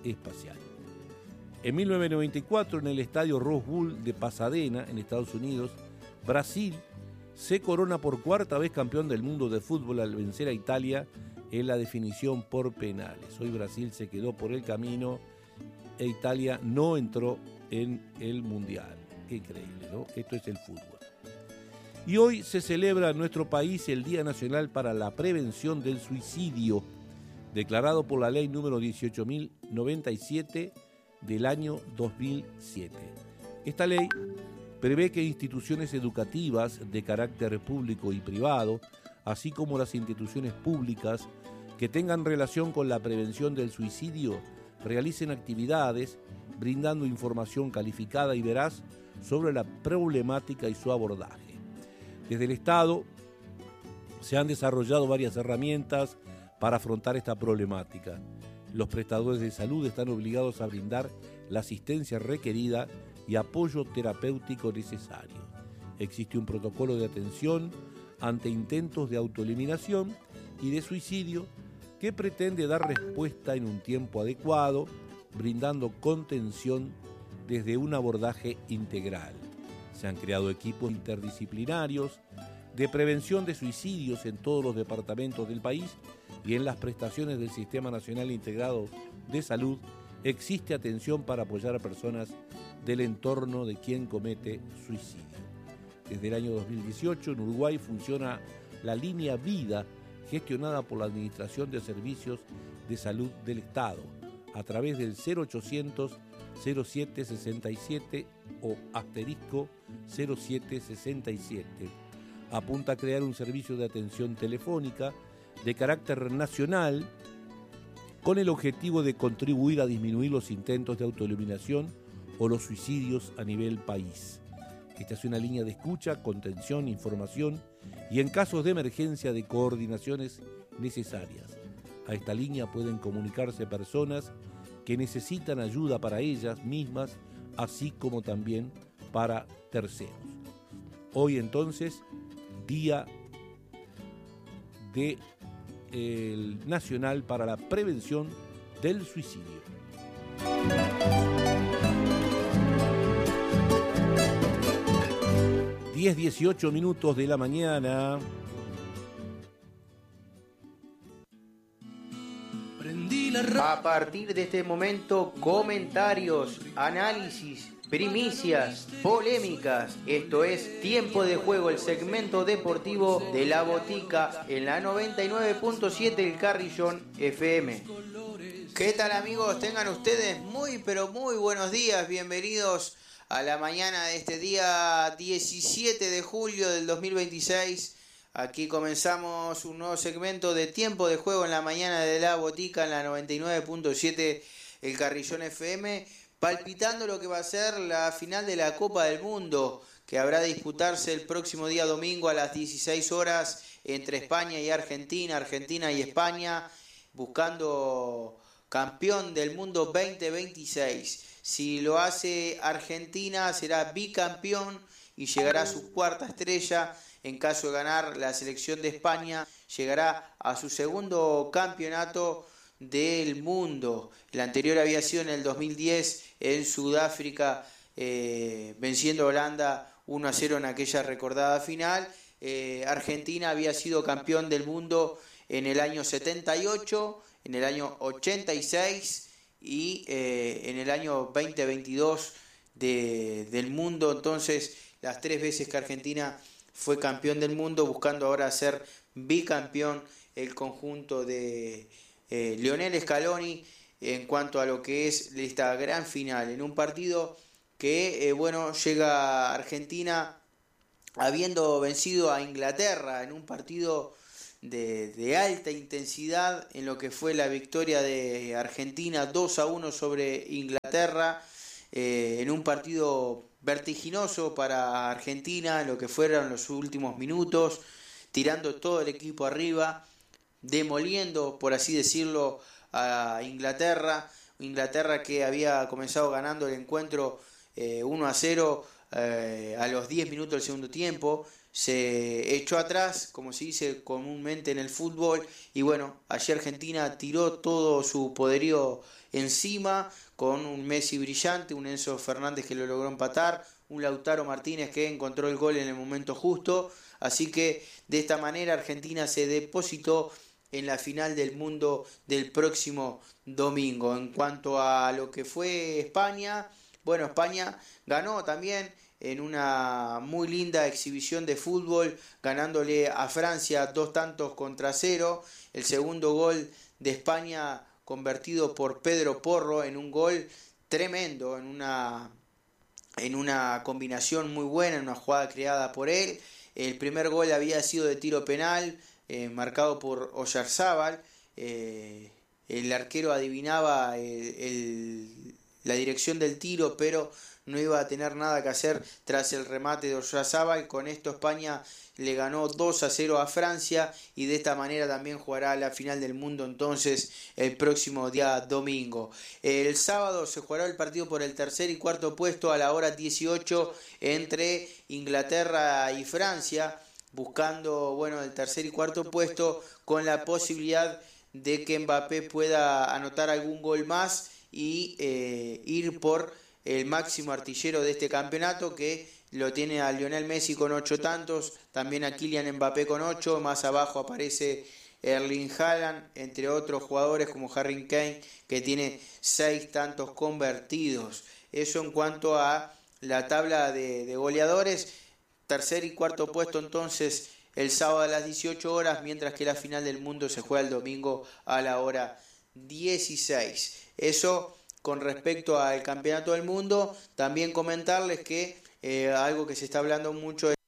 espacial. En 1994, en el estadio Rose Bowl de Pasadena, en Estados Unidos, Brasil se corona por cuarta vez campeón del mundo de fútbol al vencer a Italia en la definición por penales. Hoy Brasil se quedó por el camino e Italia no entró en el Mundial. Qué increíble, ¿no? Esto es el fútbol. Y hoy se celebra en nuestro país el Día Nacional para la Prevención del Suicidio, declarado por la ley número 18.097 del año 2007. Esta ley prevé que instituciones educativas de carácter público y privado, así como las instituciones públicas que tengan relación con la prevención del suicidio, realicen actividades brindando información calificada y veraz sobre la problemática y su abordaje. Desde el Estado se han desarrollado varias herramientas para afrontar esta problemática. Los prestadores de salud están obligados a brindar la asistencia requerida y apoyo terapéutico necesario. Existe un protocolo de atención ante intentos de autoeliminación y de suicidio que pretende dar respuesta en un tiempo adecuado, brindando contención desde un abordaje integral. Se han creado equipos interdisciplinarios de prevención de suicidios en todos los departamentos del país y en las prestaciones del Sistema Nacional Integrado de Salud existe atención para apoyar a personas del entorno de quien comete suicidio. Desde el año 2018 en Uruguay funciona la línea Vida, gestionada por la Administración de Servicios de Salud del Estado, a través del 0800 0767 o asterisco 0767. Apunta a crear un servicio de atención telefónica de carácter nacional con el objetivo de contribuir a disminuir los intentos de autoeliminación o los suicidios a nivel país. Esta es una línea de escucha, contención, información y en casos de emergencia de coordinaciones necesarias. A esta línea pueden comunicarse personas que necesitan ayuda para ellas mismas, así como también para terceros. Hoy entonces, Día Nacional para la Prevención del Suicidio. 10:18 de la mañana. A partir de este momento, comentarios, análisis, primicias, polémicas. Esto es Tiempo de Juego, el segmento deportivo de La Botica en la 99.7 El Carrillón FM. ¿Qué tal, amigos? Tengan ustedes muy pero muy buenos días. Bienvenidos a la mañana de este día 17 de julio del 2026. Aquí comenzamos un nuevo segmento de Tiempo de Juego en la mañana de La Botica en la 99.7 El Carrillón FM, palpitando lo que va a ser la final de la Copa del Mundo, que habrá de disputarse el próximo día domingo a las 16 horas entre España y Argentina, Argentina y España, buscando campeón del mundo 2026. Si lo hace Argentina, será bicampeón y llegará a su cuarta estrella. En caso de ganar la selección de España, llegará a su segundo campeonato del mundo. El anterior había sido en el 2010 en Sudáfrica, venciendo a Holanda 1-0 en aquella recordada final. Argentina había sido campeón del mundo en el año 78, en el año 86 y en el año 2022 del mundo. Entonces, las tres veces que Argentina fue campeón del mundo, buscando ahora ser bicampeón el conjunto de Lionel Scaloni en cuanto a lo que es esta gran final, en un partido que llega Argentina habiendo vencido a Inglaterra en un partido de alta intensidad, en lo que fue la victoria de Argentina 2-1 sobre Inglaterra, en un partido vertiginoso para Argentina, lo que fueron los últimos minutos, tirando todo el equipo arriba, demoliendo, por así decirlo, a Inglaterra que había comenzado ganando el encuentro 1-0 a los 10 minutos del segundo tiempo. se echó atrás, como se dice comúnmente en el fútbol, y bueno, allí Argentina tiró todo su poderío encima, con un Messi brillante, un Enzo Fernández que lo logró empatar, un Lautaro Martínez que encontró el gol en el momento justo, así que de esta manera Argentina se depositó en la final del mundo del próximo domingo. En cuanto a lo que fue España, bueno, España ganó también en una muy linda exhibición de fútbol, ganándole a Francia 2-0. El segundo gol de España convertido por Pedro Porro en un gol tremendo, en una combinación muy buena, en una jugada creada por él. El primer gol había sido de tiro penal, marcado por Oyarzábal. El arquero adivinaba la dirección del tiro, pero no iba a tener nada que hacer tras el remate de Oyarzábal. Con esto España le ganó 2-0 a Francia y de esta manera también jugará la final del mundo entonces el próximo día domingo. El sábado se jugará el partido por el tercer y cuarto puesto a la hora 18 entre Inglaterra y Francia, buscando bueno el tercer y cuarto puesto con la posibilidad de que Mbappé pueda anotar algún gol más y ir por el máximo artillero de este campeonato, que lo tiene a Lionel Messi con 8 tantos, también a Kylian Mbappé con 8, más abajo aparece Erling Haaland, entre otros jugadores como Harry Kane, que tiene 6 tantos convertidos. Eso en cuanto a la tabla de goleadores. Tercer y cuarto puesto entonces el sábado a las 18 horas, mientras que la final del mundo se juega el domingo a la hora 16. Eso con respecto al campeonato del mundo. También comentarles que algo que se está hablando mucho